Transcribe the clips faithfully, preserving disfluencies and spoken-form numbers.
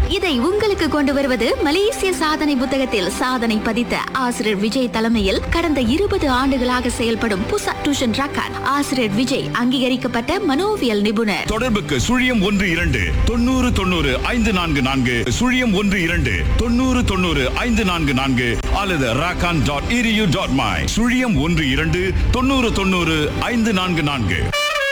இதை உங்களுக்கு கொண்டு வருவது மலேசிய சாதனை புத்தகத்தில் சாதனை பதித்த ஆசிரியர் விஜய் தலைமையில் கடந்த இருபது ஆண்டுகளாக செயல்படும் புசாட் டியூஷன் ரக்கான். ஆசிரியர் விஜய் அங்கீகரிக்கப்பட்ட மனோவியல் நிபுணர். தொடர்புக்கு சுழியம் ஒன்று இரண்டு தொண்ணூறு தொண்ணூறு ஐந்து நான்கு நான்கு சுழியம் ஒன்று இரண்டு தொண்ணூறு தொண்ணூறு ஐந்து நான்கு நான்கு அல்லது ராக்கான் டாட் இடியூ டாட் மை சுழியம் ஒன்று இரண்டு தொண்ணூறு தொண்ணூறு ஐந்து நான்கு நான்கு.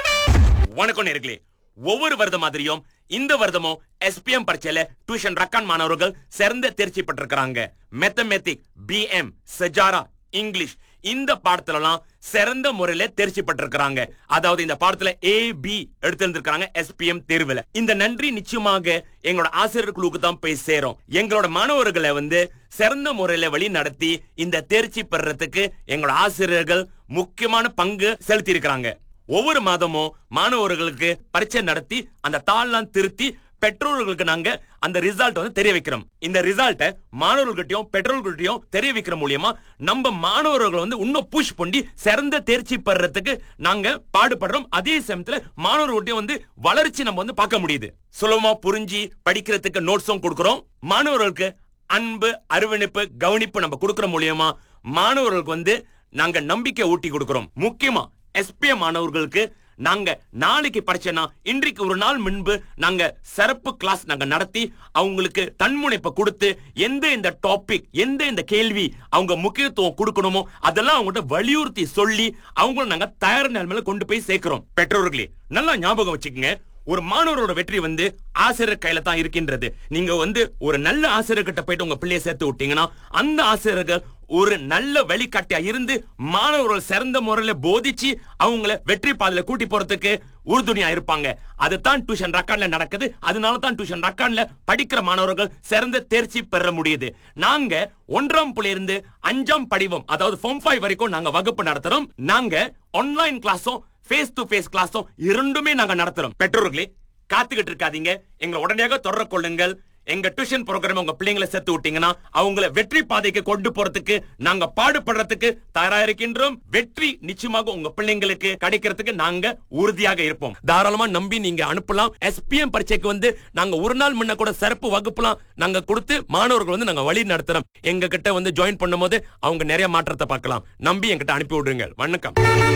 வணக்கம் நேயர்களே, ஒவ்வொரு வருடம் மாதிரியும் இந்த வருடமும் எஸ்பிஎம் பரீட்சையில டியூஷன் ரக்கான் மாணவர்கள் சிறந்த தேர்ச்சி பெற்றிருக்கிறாங்க. மேத்தமேட்டிக், பிஎம், சஜாரா, இங்கிலீஷ் இந்த பாடத்துல எல்லாம் சிறந்த முறையில தேர்ச்சி பெற்றிருக்கிறாங்க. அதாவது இந்த பாடத்துல ஏ பி எடுத்திருந்திருக்காங்க எஸ்பிஎம் தேர்வுல. இந்த நன்றி நிச்சயமாக எங்களோட ஆசிரியர் குழுக்கு தான் போய் சேரும். எங்களோட மாணவர்களை வந்து சிறந்த முறையில வழி நடத்தி இந்த தேர்ச்சி பெறறதுக்கு எங்களோட ஆசிரியர்கள் முக்கியமான பங்கு செலுத்தி இருக்கிறாங்க. ஒவ்வொரு மாதமும் மாணவர்களுக்கு பரீட்சை நடத்தி அந்த தாள்லாம் திருத்தி பெற்றோர்களுக்கு நாங்க அந்த ரிசல்ட் வந்து தெரிய வைக்கிறோம். இந்த ரிசல்ட்டை மாணவர்கள்கிட்டயும் பெற்றோர்கள்கிட்டயும் தெரிய வைக்கிற மூலியமா நம்ம மாணவர்கள் வந்து இன்னும் புஷ் பண்ணி சிறந்த தேர்ச்சி பெறறதுக்கு நாங்க பாடுபடுறோம். அதே சமயத்துல மாணவர்கள்கிட்டயும் வந்து வளர்ச்சி நம்ம வந்து பார்க்க முடியுது. சுலபமா புரிஞ்சு படிக்கிறதுக்கு நோட்ஸும் கொடுக்கிறோம். மாணவர்களுக்கு அன்பு, அரவணைப்பு, கவனிப்பு நம்ம கொடுக்கிற மூலியமா மாணவர்களுக்கு வந்து நாங்க நம்பிக்கை ஊட்டி கொடுக்கிறோம். முக்கியமா எஸ்பிஎம் மாணவர்களுக்கு நாங்க நாளைக்கு பரீட்சைனா இன்றைக்கு ஒரு நாள் முன்பு நாங்க சிறப்பு கிளாஸ் நாங்க நடத்தி அவங்களுக்கு தன்முனைப்பை கொடுத்து எந்த இந்த டாபிக், எந்த இந்த கேள்வி அவங்க முக்கியத்துவம் கொடுக்கணுமோ அதெல்லாம் அவங்கள்ட்ட வலியுறுத்தி சொல்லி அவங்கள நாங்க தயார் நிலைமையில கொண்டு போய் சேர்க்கிறோம். பெற்றோர்களே நல்லா ஞாபகம் வச்சுக்கோங்க, ஒரு மாணவரோட வெற்றி வந்து ஆசிரியர் கையில தான் இருக்கின்றது. நீங்க வந்து ஒரு நல்ல ஆசிரியர்கிட்ட போயிட்டு உங்க பிள்ளைய சேர்த்து விட்டீங்கன்னா அந்த ஆசிரியர்கள் ஒரு நல்ல வழிகாட்டியா இருந்து மாணவர்கள் சிறந்த முறையில போதிச்சு அவங்கள வெற்றி பாதையில கூட்டி போறதுக்கு உறுதுணையா இருப்பாங்க. அதுதான் டியூஷன் ரக்கான்ல நடக்குது. அதனால தான் டியூஷன் ரக்கான்ல படிக்கிற மாணவர்கள் சிறந்த தேர்ச்சி பெற முடியுது. நாங்க ஒன்றாம் புள்ளி இருந்து அஞ்சாம் படிவம் அதாவது ஃபார்ம் ஃபைவ் வரைக்கும் நாங்க வகுப்பு நடத்துறோம். நாங்க ஆன்லைன் கிளாஸும் ஃபேஸ் டு ஃபேஸ் கிளாஸும் இரண்டுமே நாங்க நடத்துறோம். பெற்றோர்களே காத்துக்கிட்டு இருக்காதீங்க, எங்களை உடனடியாக தொடர்பு கொள்ளுங்கள். எங்க டியூஷன் ப்ரோக்ராம் உங்க பிள்ளைங்களை சேர்த்து விட்டீங்கன்னா அவங்கள வெற்றி பாதைக்கு கொண்டு போறதுக்கு நாங்க பாடுபடுறதுக்கு தயாரா இருக்கின்றோம். வெற்றி நிச்சயமாக உங்க பிள்ளைங்களுக்கு கிடைக்கிறதுக்கு நாங்க உறுதியாக இருப்போம். தாராளமா நம்பி நீங்க அனுப்பலாம். எஸ்பிஎம் பரீட்சைக்கு வந்து நாங்க ஒரு நாள் முன்ன கூட சிறப்பு வகுப்புலாம் நாங்க கொடுத்து மாணவர்கள் வந்து நாங்க வழி நடத்துறோம். எங்க கிட்ட வந்து ஜாயின் பண்ணும் போது அவங்க நிறைய மாற்றத்தை பார்க்கலாம். நம்பி எங்கிட்ட அனுப்பி விடுங்க. வணக்கம்.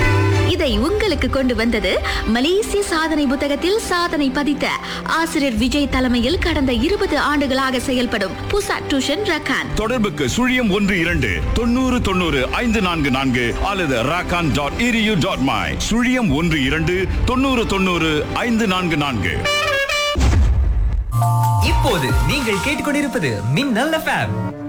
இதை உங்களுக்கு கொண்டு வந்தது மலேசிய சாதனை புத்தகத்தில் சாதனை பதித்த ஆசிரியர் விஜய் தலைமையில் கடந்த இருபது ஆண்டுகளாக செயல்படும் புசாட் டியூஷன் ரக்கான். தொடர்புக்கு சுழியம் ஒன்று இரண்டு தொண்ணூறு தொண்ணூறு ஐந்து நான்கு நான்கு அல்லது ராக்கான் டாட் இடியூ டாட் மை சுழியம் ஒன்று இரண்டு தொண்ணூறு தொண்ணூறு ஐந்து நான்கு நான்கு. இப்போது நீங்கள் கேட்டுக்கொண்டிருப்பது மின்னல் எஃப்எம்.